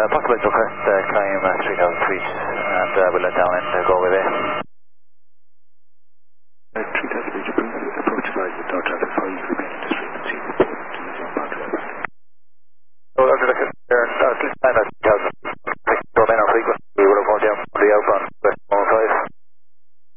Possible request climb 3000 feet and we'll let down and go away there.